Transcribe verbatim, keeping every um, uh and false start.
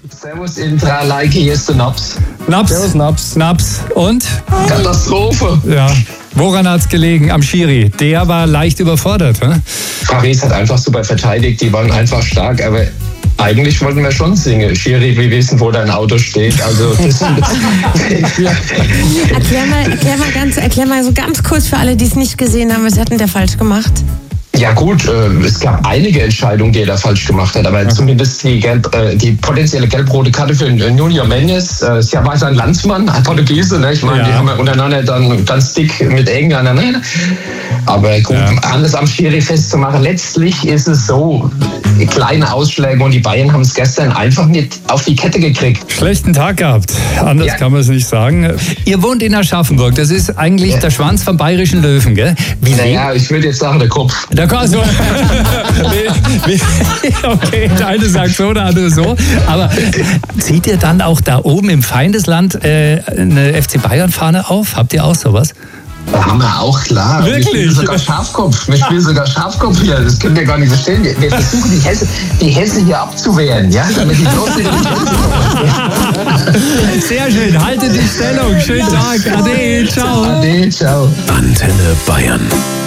Servus Intra, like, hier ist der Naps. Naps. Servus Naps. Naps. Und? Katastrophe. Ja. Woran hat's gelegen? Am Schiri. Der war leicht überfordert, ne? Paris hat einfach super verteidigt, die waren einfach stark, aber eigentlich wollten wir schon singen. Schiri, wir wissen, wo dein Auto steht. Also das erklär, mal, erklär, mal ganz, erklär mal so ganz kurz für alle, die es nicht gesehen haben, was hat denn der falsch gemacht? Ja gut, äh, es gab einige Entscheidungen, die er da falsch gemacht hat, aber ja. zumindest die, gelb, äh, die potenzielle gelb-rote Karte für Nuno Mendes, äh, ist ja weiter ein Landsmann, ein Portugiese, ne? Ich meine, ja. die haben ja untereinander dann ganz dick mit Engländern, ne? Aber gut, ja. alles am Schiri festzumachen, letztlich ist es so, kleine Ausschläge und die Bayern haben es gestern einfach nicht auf die Kette gekriegt. Schlechten Tag gehabt, anders ja. kann man es nicht sagen. Ihr wohnt in Aschaffenburg, das ist eigentlich ja. der Schwanz vom bayerischen Löwen, gell? Wie naja, ich würde jetzt sagen, der Kopf. Der Kopf, so. Okay, der eine sagt so, der andere so. Aber zieht ihr dann auch da oben im Feindesland äh, eine F C Bayern-Fahne auf? Habt ihr auch sowas? Da haben wir auch, klar. Wirklich? Wir spielen sogar Schafkopf. Wir spielen sogar Schafkopf hier. Das könnt ihr gar nicht verstehen. Wir, wir versuchen, die Hesse, die Hesse hier abzuwehren, ja? Damit die bloß wieder nicht Sehr schön. Haltet die Stellung. Schönen Tag. Ade. Ciao. Ade. Ciao. Antenne Bayern.